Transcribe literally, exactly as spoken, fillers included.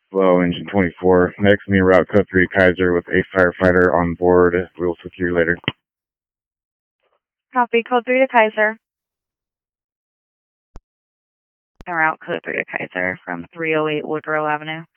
Flow, engine twenty-four. Next, me route code three to Kaiser with a firefighter on board. We'll secure you later. Copy, code three to Kaiser. En route code three to Kaiser from three oh eight Woodrow Avenue.